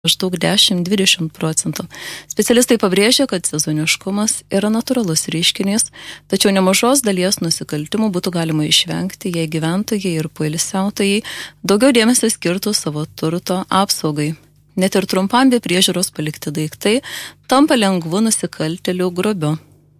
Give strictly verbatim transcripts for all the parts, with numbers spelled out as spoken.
maždaug dešimt iki dvidešimt procentų. Specialistai pabrėžia, kad sezoniškumas yra natūralus reiškinys, tačiau nemažos dalies nusikaltimų būtų galima išvengti, jei gyventojai ir poilsiautojai daugiau dėmesio skirtų savo turto apsaugai. Net ir trumpam be priežiūros palikti daiktai tampa lengvu nusikaltėlių grobiu.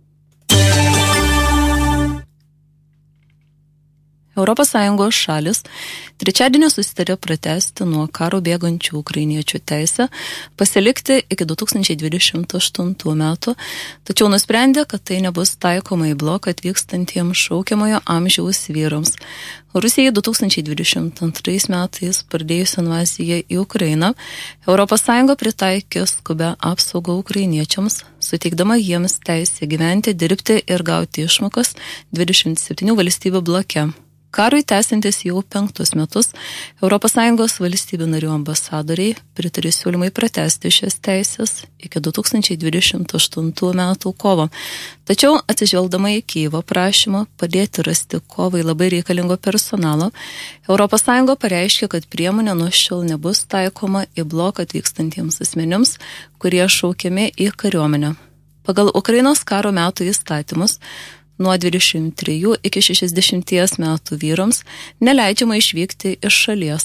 Europos Sąjungos šalis trečiadienį susitarė pratęsti nuo karo bėgančių ukrainiečių teisę pasilikti iki du tūkstančiai dvidešimt aštuntų metų, tačiau nusprendė, kad tai nebus taikoma į bloką atvykstantiems šaukiamojo amžiaus vyrams. Rusijai du tūkstančiai dvidešimt antrais metais pradėjus invaziją į Ukrainą, Europos Sąjunga pritaikė skubę apsaugą ukrainiečiams, suteikdama jiems teisę gyventi, dirbti ir gauti išmokas dvidešimt septynių valstybių bloke. Karui tęsiantis jau penktus metus, Europos Sąjungos valstybių narių ambasadoriai pritarė siūlymai pratęsti šias teisės iki du tūkstančiai dvidešimt aštuntų metų kovo. Tačiau atsižvelgdama į Kijevo prašymą padėti rasti kovai labai reikalingo personalo, Europos Sąjunga pareiškė, kad priemonė nuo šiol nebus taikoma į bloką atvykstantiems asmenims, kurie šaukiami į kariuomenę. Pagal Ukrainos karo metų įstatymus, nuo dvidešimt trijų iki šešiasdešimties metų vyrams neleidžiama išvykti iš šalies.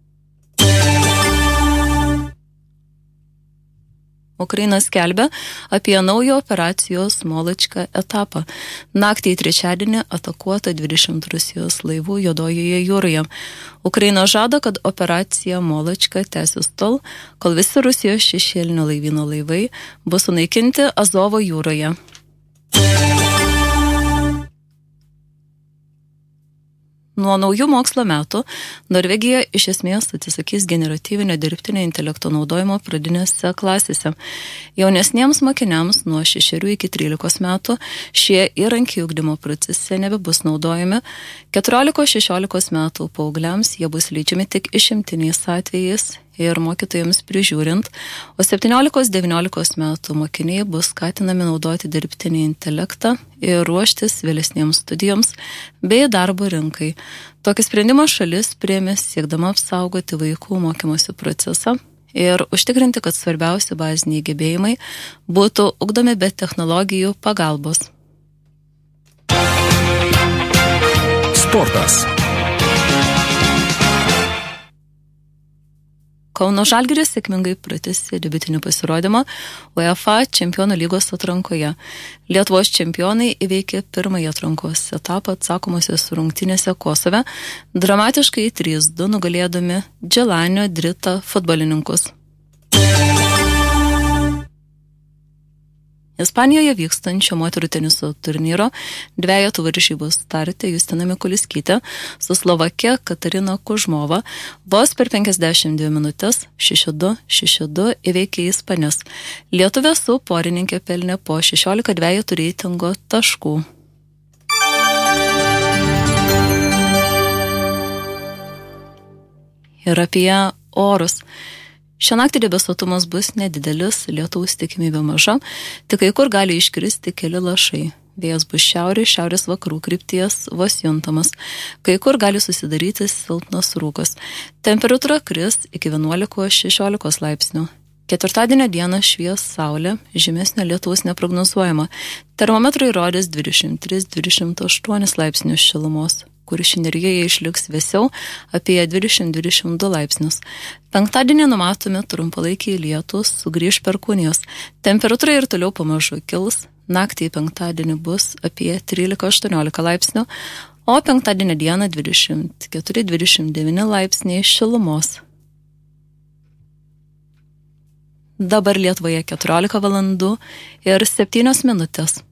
Ukraina skelbia apie naują operacijos Moločka etapą. Naktį į trečiadienį atakuota dvidešimt Rusijos laivų Juodojoje jūroje. Ukraina žada, kad operacija Moločka tęsis tol, kol visi Rusijos šešėlinio laivyno laivai bus sunaikinti Azovo jūroje. Nuo naujų mokslo metų Norvegija iš esmės atsisakys generatyvinio dirbtinio intelekto naudojimo pradinėse klasėse. Jaunesniems mokiniams nuo šešerių iki trylikos metų šie įrankiai ugdymo procese nebebus naudojami. keturiolikos šešiolikos metų paaugliams jie bus leidžiami tik išimtiniais atvejais ir mokytojams prižiūrint, o septyniolikos devyniolikos metų mokiniai bus skatinami naudoti dirbtinį intelektą ir ruoštis vėlesniems studijoms bei darbo rinkai. Tokį sprendimą šalis priėmė siekdama apsaugoti vaikų mokymosi procesą ir užtikrinti, kad svarbiausi baziniai gebėjimai būtų ugdomi be technologijų pagalbos. Sportas. Kauno Žalgiris sėkmingai pratęsė debiutinį pasirodymą UEFA Čempionų lygos atrankoje. Lietuvos čempionai įveikė pirmąjį atrankos etapą atsakomosios rungtynėse Kosove, dramatiškai trys du nugalėdami Dželanio Drita futbolininkus. Ispanijoje vykstančio moterų teniso turnyro dvejetų varžybų starte Justina Mikuliskytė su Slovake Katarina Kužmova vos per penkiasdešimt dvi minutės šeši du šeši du įveikė ispanes. Lietuvė su porininkė pelnė po šešiolika dvejetų reitingo taškų. Ir apie orus. Šią naktį debesuotumas bus nedidelis, lietaus tikimybė maža, tik kai kur gali iškristi keli lašai. Vėjas bus šiaurės, šiaurės vakarų krypties, vos juntamas. Kai kur gali susidaryti silpnas rūkas. Temperatūra kris iki vienuolikos šešiolikos laipsnių. Ketvirtadienio dieną švies saulė, žymesnio lietaus neprognozuojama. Termometrai rodys dvidešimt tris dvidešimt aštuonis laipsnius šilumos, Kuršių nerijoje išliks vėsiau apie dvidešimt dvidešimt du laipsnius. Penktadienį numatomi trumpalaikiai lietūs sugrįž perkūnijos. Temperatūra ir toliau pamažu kils. Naktį penktadienį bus apie trylika aštuoniolika laipsnių, o penktadienio dieną dvidešimt keturi dvidešimt devyni laipsniai šilumos. Dabar Lietuvoje keturiolika valandų ir septynios minutės.